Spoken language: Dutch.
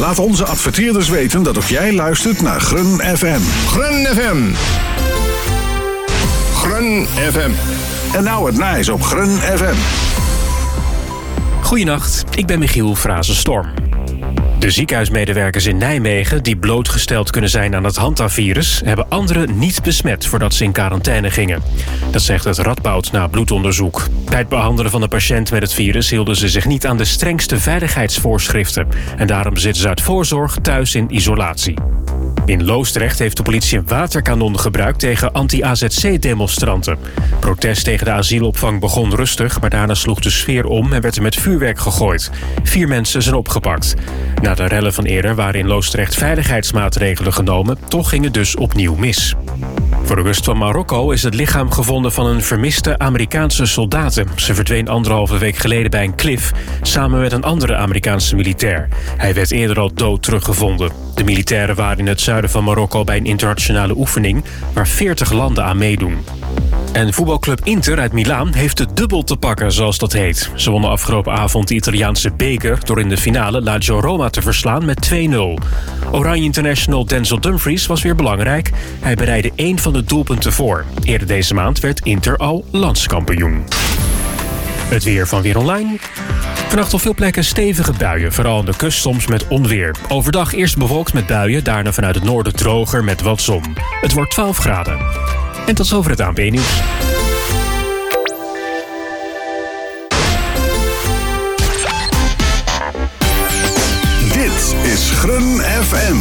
Laat onze adverteerders weten dat ook jij luistert naar Grun FM. Grun FM. Grun FM. En nou het nijs op Grun FM. Goedenacht, ik ben Michiel Frazenstorm. De ziekenhuismedewerkers in Nijmegen, die blootgesteld kunnen zijn aan het Hanta-virus, hebben anderen niet besmet voordat ze in quarantaine gingen. Dat zegt het Radboud na bloedonderzoek. Bij het behandelen van de patiënt met het virus hielden ze zich niet aan de strengste veiligheidsvoorschriften. En daarom zitten ze uit voorzorg thuis in isolatie. In Loosdrecht heeft de politie een waterkanon gebruikt tegen anti-AZC-demonstranten. Protest tegen de asielopvang begon rustig, maar daarna sloeg de sfeer om en werd er met vuurwerk gegooid. 4 mensen zijn opgepakt. Na de rellen van eerder waren in Loosdrecht veiligheidsmaatregelen genomen, toch ging het dus opnieuw mis. Voor de kust van Marokko is het lichaam gevonden van een vermiste Amerikaanse soldaten. Ze verdween 1,5 week geleden bij een klif, samen met een andere Amerikaanse militair. Hij werd eerder al dood teruggevonden. De militairen waren in het zuiden van Marokko bij een internationale oefening, waar 40 landen aan meedoen. En voetbalclub Inter uit Milaan heeft de dubbel te pakken, zoals dat heet. Ze wonnen afgelopen avond de Italiaanse beker door in de finale Lazio Roma te verslaan met 2-0. Oranje International Denzel Dumfries was weer belangrijk. Hij bereidde 1 van de doelpunten voor. Eerder deze maand werd Inter al landskampioen. Het weer van Weer Online. Vannacht op veel plekken stevige buien, vooral aan de kust soms met onweer. Overdag eerst bewolkt met buien, daarna vanuit het noorden droger met wat zon. Het wordt 12 graden. En tot zover het ANP-nieuws. Dit is Grun FM.